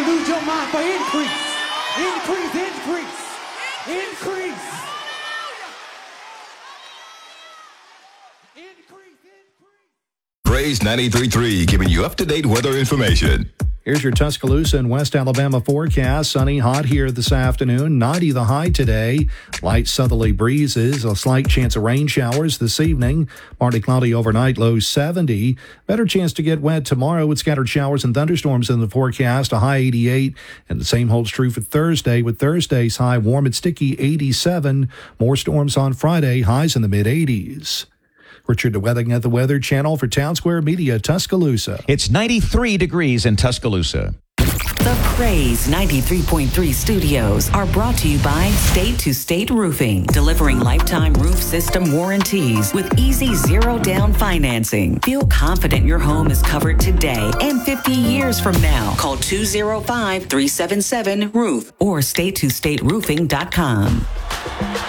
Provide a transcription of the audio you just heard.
to lose your mind for increase. Increase, increase, increase. Praise 93.3, giving you up-to-date weather information. Here's your Tuscaloosa and West Alabama forecast. Sunny, hot here this afternoon. 90 the high today. Light southerly breezes. A slight chance of rain showers this evening. Partly cloudy overnight. Low 70. Better chance to get wet tomorrow with scattered showers and thunderstorms in the forecast. A high 88. And the same holds true for Thursday, with Thursday's high warm and sticky 87. More storms on Friday. Highs in the mid-80s. Richard DeWething at the Weather Channel for Town Square Media, Tuscaloosa. It's 93 degrees in Tuscaloosa. The Praise 93.3 studios are brought to you by State to State Roofing, delivering lifetime roof system warranties with easy zero-down financing. Feel confident your home is covered today and 50 years from now. Call 205-377-ROOF or statetostateroofing.com.